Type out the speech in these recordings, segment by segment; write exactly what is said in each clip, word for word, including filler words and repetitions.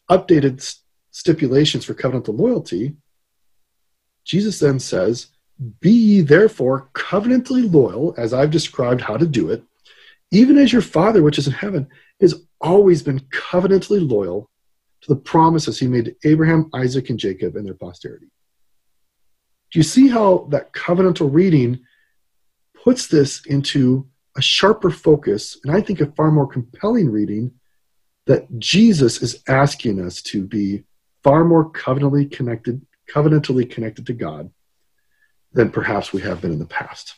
updated st- stipulations for covenantal loyalty, Jesus then says, be ye therefore covenantally loyal, as I've described how to do it, even as your Father which is in heaven has always been covenantally loyal to the promises he made to Abraham, Isaac, and Jacob and their posterity. Do you see how that covenantal reading puts this into a sharper focus, and I think a far more compelling reading, that Jesus is asking us to be far more covenantally connected, covenantally connected to God than perhaps we have been in the past.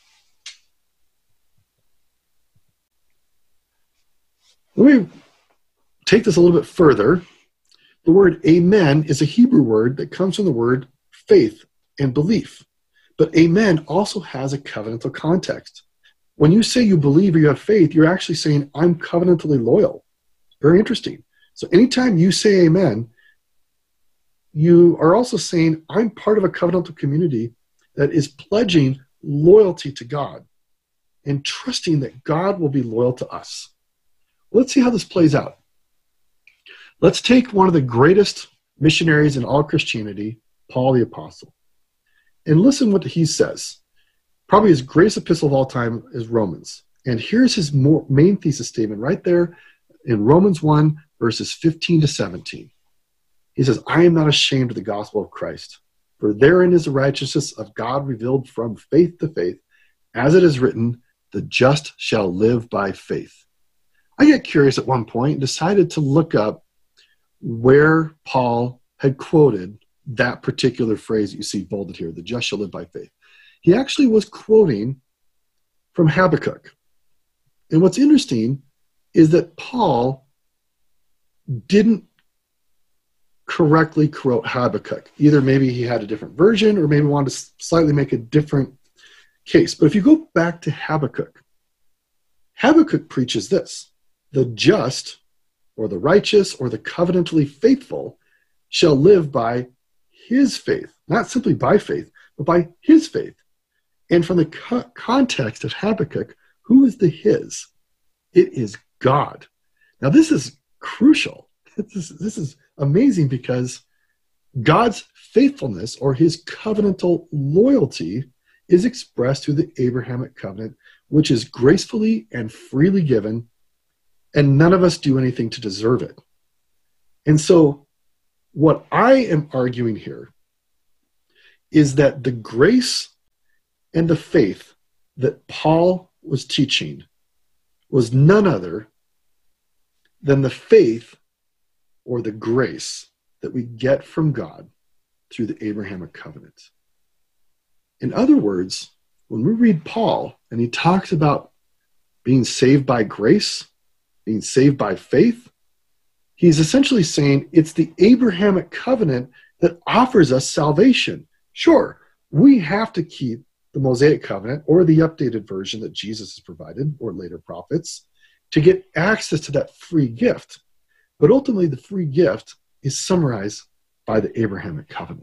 Let me take this a little bit further. The word amen is a Hebrew word that comes from the word faith and belief. But amen also has a covenantal context. When you say you believe or you have faith, you're actually saying, I'm covenantally loyal. Very interesting. So anytime you say amen, you are also saying, I'm part of a covenantal community that is pledging loyalty to God and trusting that God will be loyal to us. Let's see how this plays out. Let's take one of the greatest missionaries in all Christianity, Paul the Apostle, and listen what he says. Probably his greatest epistle of all time is Romans. And here's his more, main thesis statement right there in Romans one, verses fifteen to seventeen. He says, I am not ashamed of the gospel of Christ, for therein is the righteousness of God revealed from faith to faith, as it is written, the just shall live by faith. I get curious at one point and decided to look up where Paul had quoted that particular phrase that you see bolded here, the just shall live by faith. He actually was quoting from Habakkuk. And what's interesting is that Paul didn't correctly quote Habakkuk. Either maybe he had a different version or maybe wanted to slightly make a different case. But if you go back to Habakkuk, Habakkuk preaches this: the just or the righteous or the covenantally faithful shall live by his faith, not simply by faith, but by his faith. And from the co- context of Habakkuk, who is the his? It is God. Now, this is crucial. This, this is amazing because God's faithfulness or his covenantal loyalty is expressed through the Abrahamic covenant, which is gracefully and freely given, and none of us do anything to deserve it. And so what I am arguing here is that the grace and the faith that Paul was teaching was none other than the faith or the grace that we get from God through the Abrahamic covenant. In other words, when we read Paul and he talks about being saved by grace, being saved by faith, he's essentially saying it's the Abrahamic covenant that offers us salvation. Sure, we have to keep the Mosaic covenant or the updated version that Jesus has provided, or later prophets, to get access to that free gift. But ultimately, the free gift is summarized by the Abrahamic covenant.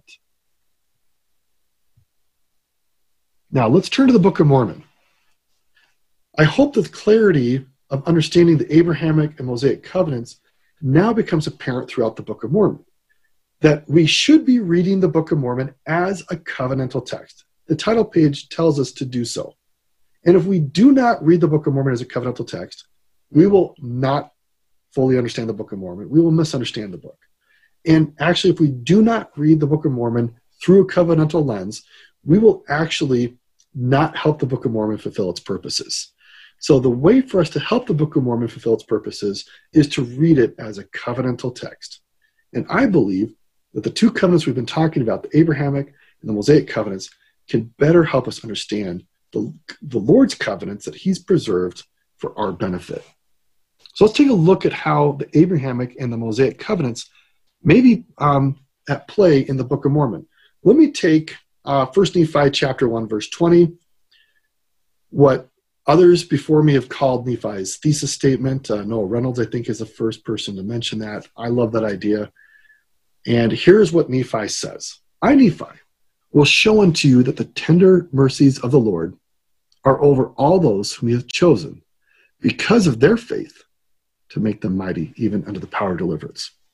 Now, let's turn to the Book of Mormon. I hope that the clarity of understanding the Abrahamic and Mosaic covenants now becomes apparent throughout the Book of Mormon, that we should be reading the Book of Mormon as a covenantal text. The title page tells us to do so. And if we do not read the Book of Mormon as a covenantal text, we will not fully understand the Book of Mormon. We will misunderstand the book. And actually, if we do not read the Book of Mormon through a covenantal lens, we will actually not help the Book of Mormon fulfill its purposes. So the way for us to help the Book of Mormon fulfill its purposes is to read it as a covenantal text. And I believe that the two covenants we've been talking about, the Abrahamic and the Mosaic covenants, can better help us understand the, the Lord's covenants that he's preserved for our benefit. So let's take a look at how the Abrahamic and the Mosaic covenants may be um, at play in the Book of Mormon. Let me take uh, First Nephi chapter one, verse twenty, what others before me have called Nephi's thesis statement. Uh, Noah Reynolds, I think, is the first person to mention that. I love that idea. And here's what Nephi says. I, Nephi, will show unto you that the tender mercies of the Lord are over all those whom he hath chosen, because of their faith, to make them mighty, even unto the power of deliverance.